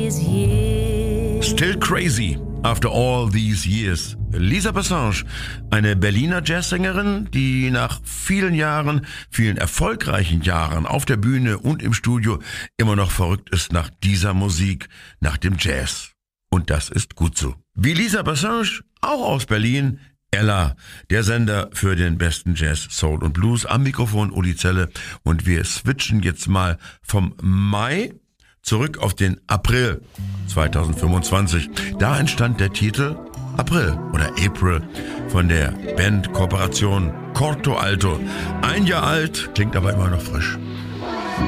these years. Still crazy after all these years. Lisa Passage, eine Berliner Jazzsängerin, die nach vielen Jahren, vielen erfolgreichen Jahren auf der Bühne und im Studio immer noch verrückt ist nach dieser Musik, nach dem Jazz. Und das ist gut so. Wie Lisa Passage, auch aus Berlin, Ella, der Sender für den besten Jazz, Soul und Blues, am Mikrofon Uli Zelle. Und wir switchen jetzt mal vom Mai zurück auf den April 2025. Da entstand der Titel April oder April von der Bandkooperation Corto Alto. Ein Jahr alt, klingt aber immer noch frisch.